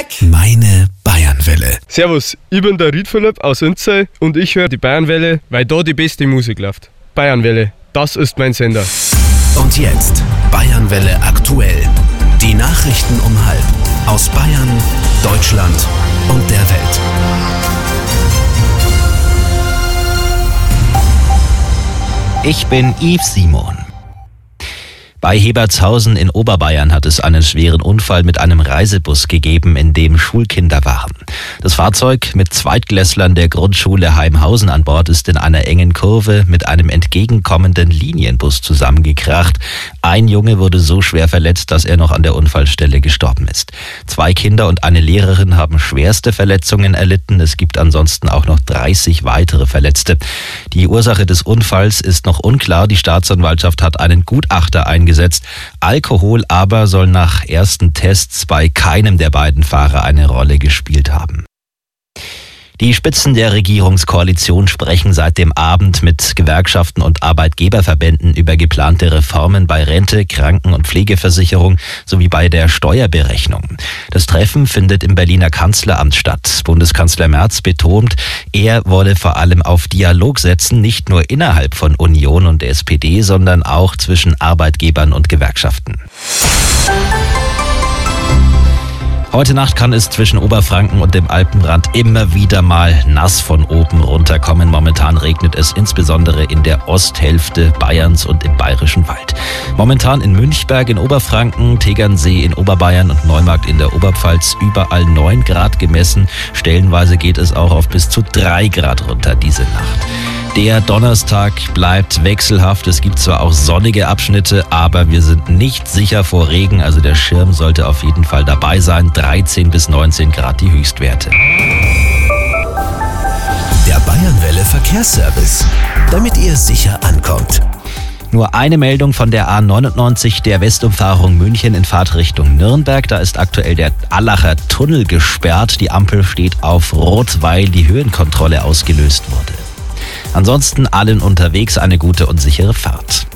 Meine Bayernwelle. Servus, ich bin der Ried Philipp aus Inzell und ich höre die Bayernwelle, weil da die beste Musik läuft. Bayernwelle, das ist mein Sender. Und jetzt Bayernwelle aktuell. Die Nachrichten um 12:30 aus Bayern, Deutschland und der Welt. Ich bin Yves Simon. Bei Hebertshausen in Oberbayern hat es einen schweren Unfall mit einem Reisebus gegeben, in dem Schulkinder waren. Das Fahrzeug mit Zweitklässlern der Grundschule Heimhausen an Bord ist in einer engen Kurve mit einem entgegenkommenden Linienbus zusammengekracht. Ein Junge wurde so schwer verletzt, dass er noch an der Unfallstelle gestorben ist. 2 Kinder und eine Lehrerin haben schwerste Verletzungen erlitten. Es gibt ansonsten auch noch 30 weitere Verletzte. Die Ursache des Unfalls ist noch unklar. Die Staatsanwaltschaft hat einen Gutachter eingesetzt. Alkohol aber soll nach ersten Tests bei keinem der beiden Fahrer eine Rolle gespielt haben. Die Spitzen der Regierungskoalition sprechen seit dem Abend mit Gewerkschaften und Arbeitgeberverbänden über geplante Reformen bei Rente, Kranken- und Pflegeversicherung sowie bei der Steuerberechnung. Das Treffen findet im Berliner Kanzleramt statt. Bundeskanzler Merz betont, er wolle vor allem auf Dialog setzen, nicht nur innerhalb von Union und der SPD, sondern auch zwischen Arbeitgebern und Gewerkschaften. Heute Nacht kann es zwischen Oberfranken und dem Alpenrand immer wieder mal nass von oben runterkommen. Momentan regnet es insbesondere in der Osthälfte Bayerns und im Bayerischen Wald. Momentan in Münchberg in Oberfranken, Tegernsee in Oberbayern und Neumarkt in der Oberpfalz überall 9 Grad gemessen. Stellenweise geht es auch auf bis zu 3 Grad runter diese Nacht. Der Donnerstag bleibt wechselhaft. Es gibt zwar auch sonnige Abschnitte, aber wir sind nicht sicher vor Regen. Also der Schirm sollte auf jeden Fall dabei sein. 13 bis 19 Grad die Höchstwerte. Der Bayernwelle Verkehrsservice, damit ihr sicher ankommt. Nur eine Meldung von der A99, der Westumfahrung München in Fahrtrichtung Nürnberg. Da ist aktuell der Allacher Tunnel gesperrt. Die Ampel steht auf Rot, weil die Höhenkontrolle ausgelöst wurde. Ansonsten allen unterwegs eine gute und sichere Fahrt.